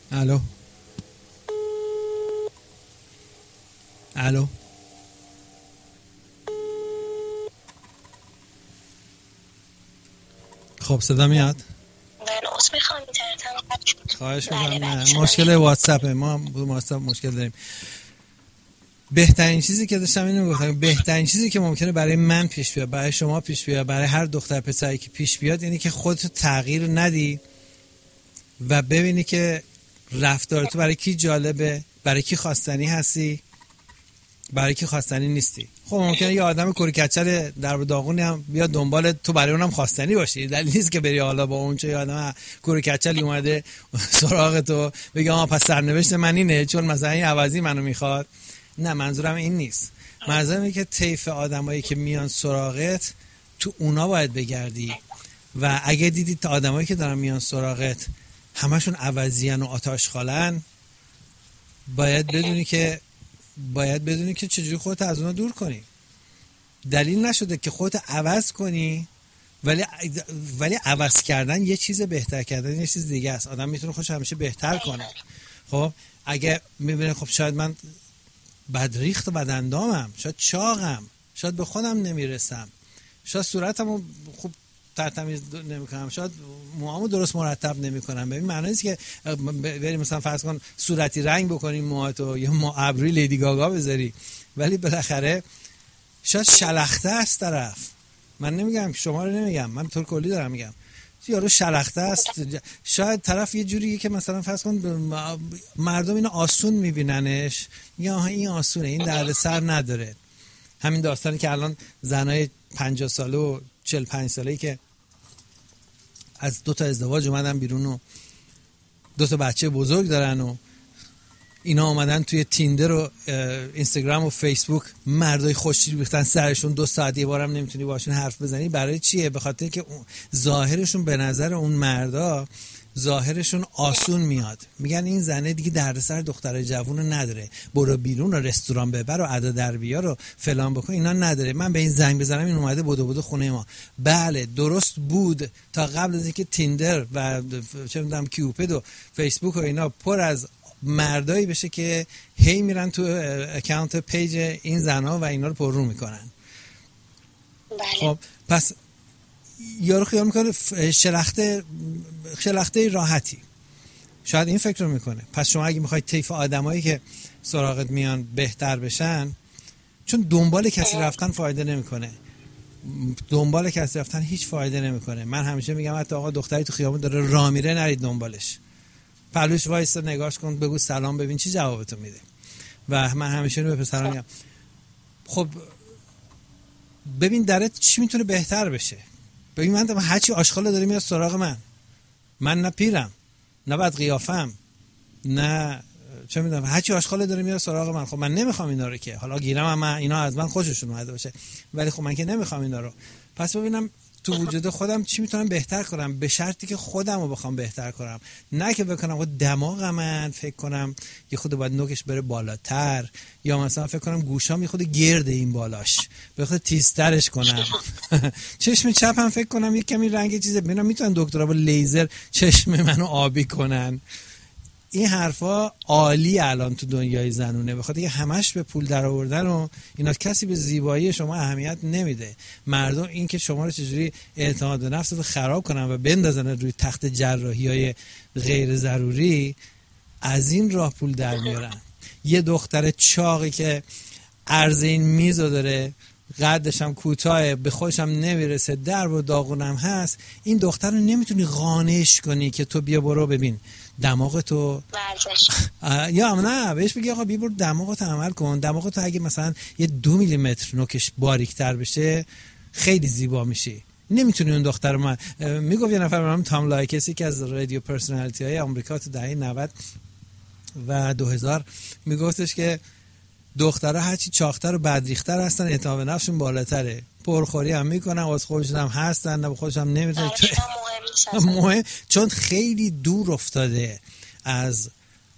الو الو خب صدا میاد؟ من عذر میخوام اینترنتم قطع شد. خواهش بله، میکنم. بله، نه صدا مشکل میاد. واتساپه، ما واتساپ مشکل داریم. بهترین چیزی که داشتم اینو گفتم، بهترین چیزی که ممکنه برای من پیش بیاد، برای شما پیش بیاد، برای هر دختر پسری که پیش بیاد، اینه که خودتو تغییر ندی و ببینی که رفتار تو برای کی جالبه، برای کی خواستنی هستی، برای کی خواستنی نیستی. خب ممکنه یه آدم کوری کچل در داغونی هم بیاد دنبال تو، برای اونم خواستنی باشی. دلیل نیست که بری حالا با اون چه آدم کوری کچلی اومده سراغ تو بگه آها پس سرنوشت من اینه چون مثلا این عوضی منو میخواد. نه، منظورم این نیست. منظورم اینه که طیف آدمایی که میان سراغت تو اونا باید بگردی و اگه دیدی تا آدمایی که دارن میان سراغت همشون عوضیان و آتاشخالن، باید بدونی که چجوری خودت از اونا دور کنی. دلیل نشده که خودت عوض کنی، ولی عوض کردن یه چیز، بهتر کردن یه چیز دیگه است. آدم میتونه خودش همیشه بهتر کنه. خب اگه میبینه خب شاید من بدریخت و بداندامم، شاید چاقم، شاید به خودم نمیرسم، شاید صورتمو خوب ترتمیز نمیکنم، شاید موهامو درست مرتب نمیکنم. ببین معنی نیست که بریم مثلا فرض کن صورتی رنگ بکنیم موهاتو یا ابروی لیدی گاگا بذاری، ولی بالاخره شاید شلخته است طرف. من نمیگم، شما رو نمیگم، من طور کلی دارم میگم یارو شلخته است. شاید طرف یه جوریه که مثلا فرض کن مردم اینو آسون میبیننش، یا این آسونه، این درد سر نداره. همین داستانی که الان زنای 50 ساله و 45 ساله‌ای که از 2 تا ازدواج اومدن بیرون و 2 تا بچه بزرگ دارن و اینا اومدن توی تیندر و اینستاگرام و فیسبوک مردای خوشی ریختن سرشون، 2 ساعت یه بارم نمیتونی باشون حرف بزنی. برای چیه؟ به خاطر که ظاهرشون به نظر اون مردا ظاهرشون آسون میاد. میگن این زنه دیگه دردسر دختر جوونو نداره، برو بیرون و رستوران ببر و ادا در بیار و فلان بکن، اینا نداره. من به این زنگ بزنم این اومده بدو خونه ما. بله درست بود تا قبل از اینکه تیندر و چه میدونم کیوپد و فیسبوک و اینا پر از مردایی بشه که هی میرن تو اکانت پیج این زنا و اینا رو پررو میکنن. بله. خب پس یارو خیال میکنه شلخته راحتی، شاید این فکر رو میکنه. پس شما اگه میخواید طیف آدمایی که سراغت میان بهتر بشن، چون دنبال کسی رفتن فایده نمیکنه، دنبال کسی رفتن هیچ فایده نمیکنه. من همیشه میگم حتی آقا دختری تو خیابون داره راه میره نرید دنبالش، پلوش وایسا نگاش کن، بگو سلام، ببین چی جوابتو میده. و من همیشه اینو به پسران میگم خب ببین درت چی میتونه بهتر بشه. ببین من هرچی آشغال داره میاد سراغ من نه پیرم، نه بد قیافم، نه چه میدونم، هرچی آشغال داره میاد سراغ من. خب من نمیخوام اینا رو، که حالا گیرم هم اینا از من خوششون اومده باشه، ولی خب من که نمیخوام اینا رو. پس ببینم تو وجود خودم چی میتونم بهتر کنم، به شرطی که خودم رو بخوام بهتر کنم، نه که بکنم دماغم من فکر کنم یه خود باید نوکش بره بالاتر، یا مثلا فکر کنم گوشام یه خود گرده این بالاش بخواد تیزترش کنم چشم چپم فکر کنم یه کمی رنگ چیزه ببینم میتونن دکترها با لیزر چشم منو آبی کنن. این حرفا عالی الان تو دنیای زنونه، بخاطر که همش به پول در آوردن و اینا، کسی به زیبایی شما اهمیت نمیده. مردم این که شما رو چجوری اعتماد به نفس رو خراب کنن و بندازن روی تخت جراحی‌های غیر ضروری، از این راه پول در میارن. یه دختر چاقی که عرض این میزو داره، قدش هم کوتاه، به خودش هم نمیرسه، درب و داغونم هست، این دختر رو نمیتونی قانعش کنی که تو بیا برو ببین دماغ تو یا نه بهش بگی آقا بیا برو دماغت عمل کن. دماغت اگه مثلا یه 2 میلیمتر نوکش باریکتر بشه خیلی زیبا میشی. نمیتونی اون دختر رو میگفت یه نفر به نام تام لایکسی که از رادیو پرسونالیتی های آمریکا تو دهه 90 و 2000 میگفتش که دخترها هرچی چاقتر و بدریختر هستن اعتماد به نفسشون بالاتره، پرخوری هم میکنن، از خودشون هم هستن، نه به خودشون هم نمیتونن، مهم چون خیلی دور افتاده از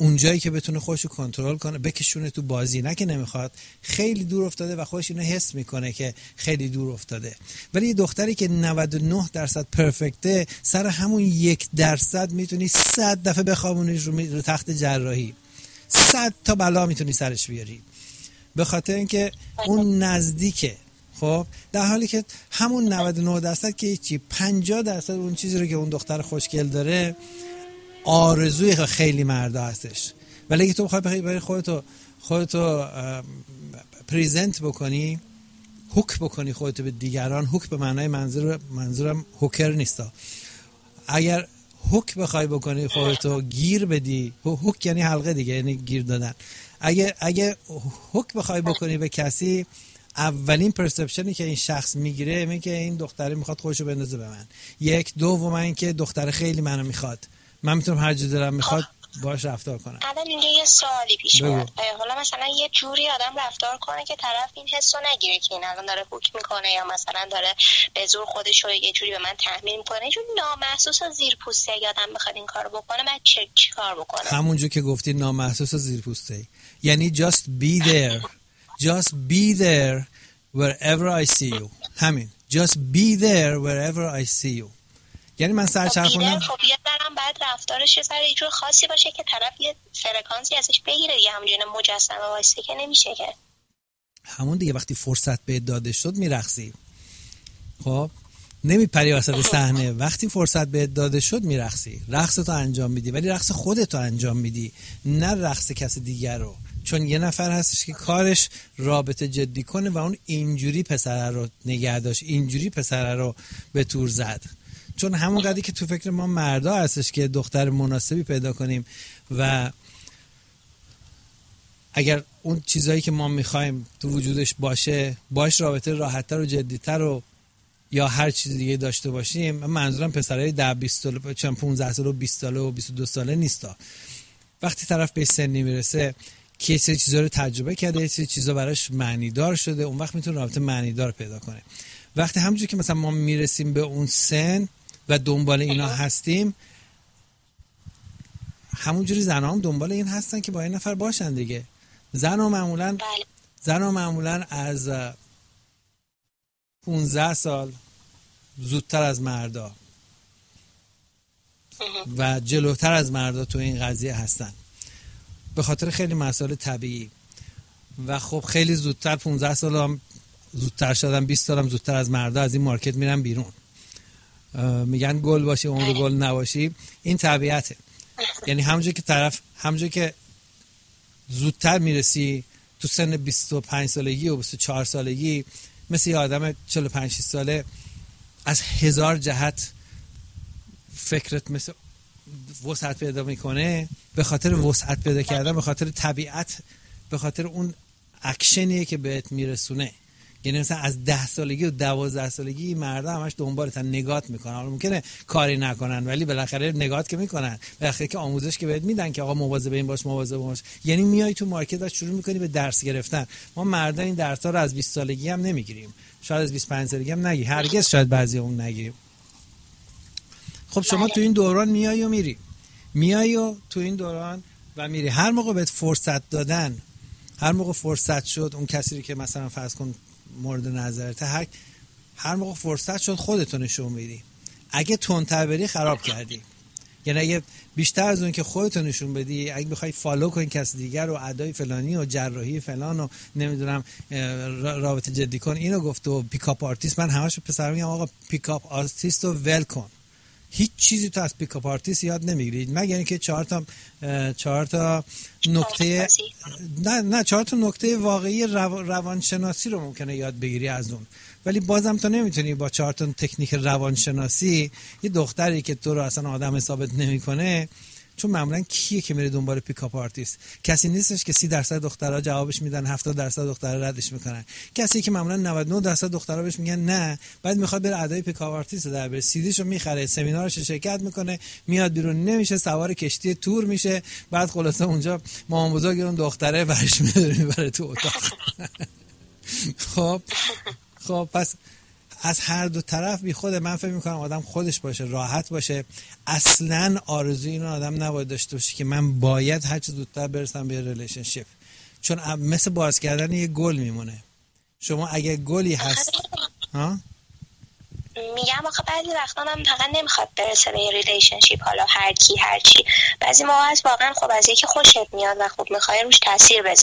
اونجایی که بتونه خودشو کنترل کنه بکشونه تو بازی، نه که نمیخواد. خیلی دور افتاده و خودش اینو حس میکنه که خیلی دور افتاده. ولی یه دختری که 99% پرفکته، سر همون 1% میتونی 100 دفعه بخوابونیش رو تخت جراحی، 100 تا بلا میتونی سرش بیاری، به خاطر اینکه اون نزدیکه. خب در حالی که همون 99% که چی 50% اون چیزی رو که اون دختر خوشگل داره آرزوی خیلی مردا هستش. ولی اگه تو بخوای برای خودتو پریزنت بکنی، هوک بکنی خودتو به دیگران، هوک به معنای منظورم هوکر نیستا، اگر هوک بخوای بکنی خودتو گیر بدی، هوک یعنی حلقه دیگه، یعنی گیر دادن. اگه هوک بخوای بکنی به کسی، اولین پرسپشنی که این شخص میگیره میگه این دختره میخواد خودشو بندازه به من. یک، دوم اینکه دختره خیلی منو میخواد، من میتونم هر جور دلم میخواد باهاش رفتار کنم. الان اینجا یه سوالی پیش میاد، حالا مثلا یه جوری آدم رفتار کنه که طرف این حسو نگیره که این الان داره هوک میکنه یا مثلا داره به زور خودش رو یه جوری به من تحمیل میکنه، چون نامحسوس و زیرپوسته. اگه آدم بخواد این کارو بکنه بعد چی کار بکنه؟ همونجور که گفتی نامحسوس و زیرپوسته، یعنی just be there. Just be there wherever I see you. همین. Just be there wherever I see you. یعنی من سرچرخونم. خب یه درم بعد رفتارش یه سر یه جور خاصی باشه که طرف یه فرکانسی ازش بگیره دیگه، همونجوری مجسمه وایسته که نمیشه که. همون دیگه وقتی فرصت بهت داده شد میرقصی. خب نمیپری وسط صحنه، وقتی فرصت بهت داده شد میرقصی، رقصتو انجام میدی، ولی رقص خودتو انجام میدی، نه رقص کسی دیگر رو. چون یه نفر هستش که کارش رابطه جدی کنه و اون اینجوری پسره رو نگه داشت، اینجوری پسره رو به تور زد. چون همون قدری که تو فکر ما مردا هستش که دختر مناسبی پیدا کنیم و اگر اون چیزایی که ما میخوایم تو وجودش باشه، باش رابطه راحت‌تر و جدی‌تر و یا هر چیز دیگه داشته باشیم. من منظورم پسرای 10 20 ساله، چون 15 ساله و 20 ساله و 22 ساله نیستا. وقتی طرف به سنی میرسه که یه سری چیزا رو تجربه کرده، یه سری چیزا براش معنیدار شده، اون وقت میتونه رابطه معنیدار پیدا کنه. وقتی همونجوری که مثلا ما میرسیم به اون سن و دنبال اینا هستیم، همونجوری زن‌ها هم دنبال این هستن که با این نفر باشن دیگه. زن‌ها معمولاً از 15 سال زودتر از مردا و جلوتر از مردا تو این قضیه هستن به خاطر خیلی مسائل طبیعی. و خب خیلی زودتر 15 سال هم زودتر شدن، 20 سال هم زودتر از مردا از این مارکت میرن بیرون. میگن گل باشی عمر گل نباشی، این طبیعته. یعنی همونجور که زودتر میرسی تو سن 25 سالگی و 24 سالگی، مثل یه آدم 45 ساله از هزار جهت فکرت مثل وسعت پیدا میکنه، به خاطر وسعت پیدا کردن، به خاطر طبیعت، به خاطر اون اکشنیه که بهت میرسونه. یعنی مثلا از 10 سالگی و 12 سالگی مردا همش دنبالتن، نگات میکنن. ممکنه کاری نکنن ولی بالاخره نگات که میکنن، بالاخره که آموزش که بهت میدن که آقا مواظب این باش، مواظب باش. یعنی میای تو مارکت و شروع میکنی به درس گرفتن. ما مردا این درس‌ها رو از 20 سالگی هم نمیگیریم، شاید از 25 سالگی هم نگیریم، هرگز شاید بعضیامون نگیریم. خب شما تو این دوران میای و تو این دوران و میری. هر موقع بهت فرصت دادن، هر موقع فرصت شد اون کسی که مثلا فرض کن مورد نظرته، هر موقع فرصت شد خودتو نشون میدی. اگه تندتر بری خراب کردی. یعنی اگه بیشتر از اون که خودتو نشون بدی، اگه بخوای فالو کنی کسی دیگر و ادای فلانی و جراحی فلان و نمیدونم رابطه جدی کن، اینو گفت و پیکاپ آرتیست، من همش پسرا میگم آقا پیکاپ آرتیست رو ول کن. هیچ چیزی تو از پیکاپ آرتیست یاد نمیگیرید مگر اینکه 4 تا نکته 4 تا نکته واقعی روانشناسی رو ممکنه یاد بگیری از اون. ولی بازم تو نمیتونی با 4 تا تکنیک روانشناسی یه دختری که تو رو اصلا آدم ثابت نمیکنه. چون معمولا کیه که میره دنبال پیکاپ آرتیست؟ کسی نیستش که 30% دخترها جوابش میدن، 70% دخترها ردش میکنن. کسی که معمولا 99% دخترها بهش میگن نه، بعد میخواد بره ادای پیکاپ آرتیست در بره، سیدیشو میخره، سمینارش شرکت میکنه، میاد بیرون نمیشه، سوار کشتی تور میشه، بعد خلاصه اونجا مامان بزرگ اون دختره برش میبره تو اتاق. خب پس از هر دو طرف بی خوده. من فکر میکنم آدم خودش باشه، راحت باشه، اصلا آرزوی این آدم نباید داشته باشه که من باید هر چه زودتر برسم به ریلیشنشیپ، چون مثل باز کردن یه گل میمونه. شما اگه گلی هست میگم آخه بعضی وقتا هم فقط نمیخواد برسه به ریلیشنشیپ، حالا هر کی هر چی، بعضی موقع هست واقعا خب از یکی خوشت میاد و خب میخوای روش تاثیر بذاری.